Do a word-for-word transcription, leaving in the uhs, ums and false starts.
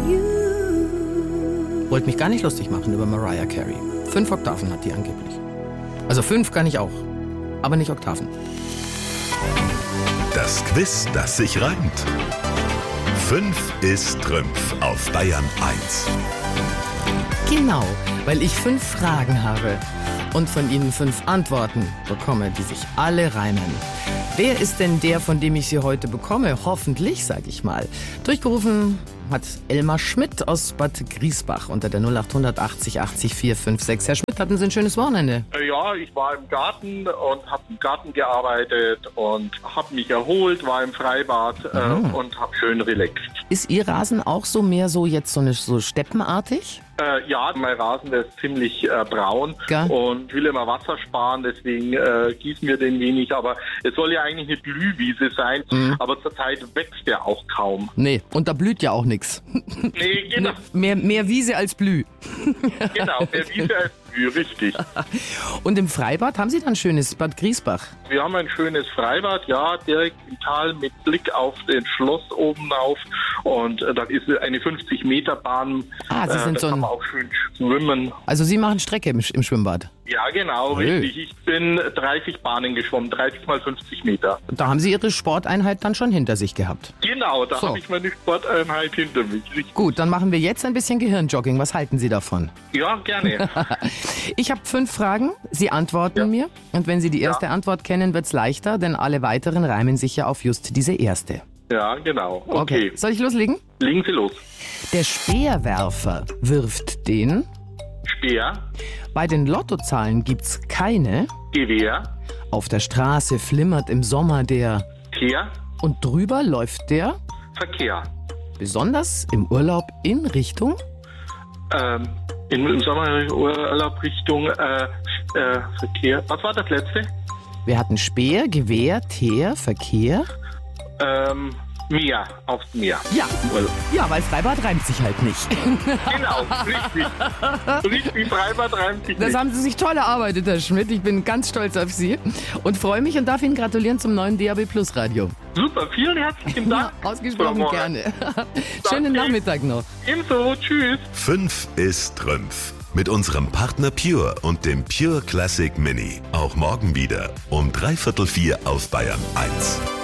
Wollte mich gar nicht lustig machen über Mariah Carey. Fünf Oktaven hat die angeblich. Also fünf kann ich auch, aber nicht Oktaven. Das Quiz, das sich reimt. Fünf ist Trümpf auf Bayern eins. Genau, weil ich fünf Fragen habe und von Ihnen fünf Antworten bekomme, die sich alle reimen. Wer ist denn der, von dem ich sie heute bekomme? Hoffentlich, sage ich mal. Durchgerufen hat Elmar Schmidt aus Bad Griesbach unter der null acht achtzig achtzig vier fünf sechs. Herr Schmidt, hatten Sie ein schönes Wochenende? Ja, ich war im Garten und habe im Garten gearbeitet und habe mich erholt, war im Freibad äh, Mhm. und habe schön relaxt. Ist Ihr Rasen auch so mehr so jetzt so, eine, so steppenartig? Äh, ja, mein Rasen, der ist ziemlich äh, braun Gell? und will immer Wasser sparen, deswegen äh, gießen wir den wenig. Aber es soll ja eigentlich eine Blühwiese sein, Mhm. aber zurzeit wächst der auch kaum. Nee, und da blüht ja auch nichts. Nee, genau, Mehr, mehr Wiese als Blüh. genau, der Wiese als Blüh, richtig. Und im Freibad haben Sie dann schönes Bad Griesbach? Wir haben ein schönes Freibad, ja, direkt im Tal mit Blick auf den Schloss oben auf und äh, da ist eine fünfzig Meter Bahn. Ah, Sie sind da so ein- kann man auch schön schwimmen. Also Sie machen Strecke im, im Schwimmbad. Ja, genau, Hey. richtig. Ich bin dreißig Bahnen geschwommen, dreißig mal fünfzig Meter. Da haben Sie Ihre Sporteinheit dann schon hinter sich gehabt. Genau, da So. habe ich meine Sporteinheit hinter mich. Richtig. Gut, dann machen wir jetzt ein bisschen Gehirnjogging. Was halten Sie davon? Ja, gerne. Ich habe fünf Fragen. Sie antworten Ja. mir. Und wenn Sie die erste Ja. Antwort kennen, wird's leichter, denn alle weiteren reimen sich ja auf just diese erste. Ja, genau. Okay, Soll ich loslegen? legen Sie los. Der Speerwerfer wirft den. Speer, Bei den Lottozahlen gibt's keine. Gewehr, Auf der Straße flimmert im Sommer der. Kehr, Und drüber läuft der. Verkehr. Besonders im Urlaub in Richtung. Ähm, im im Sommerurlaub Richtung äh, äh, Verkehr. Was war das letzte? Wir hatten Speer, Gewehr, Teer, Verkehr. Ähm, Meer, aufs Meer. Ja, Well, ja, weil Freibad reimt sich halt nicht. genau, richtig. Richtig, Freibad reimt sich Das nicht. haben Sie sich toll erarbeitet, Herr Schmidt. Ich bin ganz stolz auf Sie und freue mich und darf Ihnen gratulieren zum neuen D A B Plus Radio. Super, vielen herzlichen Dank. Ausgesprochen Frau Mohr. gerne. Schönen Danke. Nachmittag noch. Ebenso, tschüss. Fünf ist Trümpf. Mit unserem Partner Pure und dem Pure Classic Mini. Auch morgen wieder um dreiviertel vier auf Bayern eins.